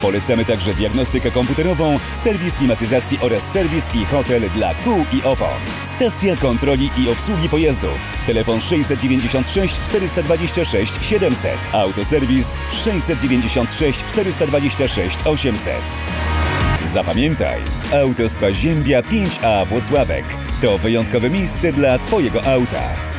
Polecamy także diagnostykę komputerową, serwis klimatyzacji oraz serwis i hotel dla kół i opon. Stacja kontroli i obsługi pojazdów. Telefon 696 426 700. Autoserwis 696 426 800. Zapamiętaj, Autospa Ziębia 5A Włocławek to wyjątkowe miejsce dla Twojego auta.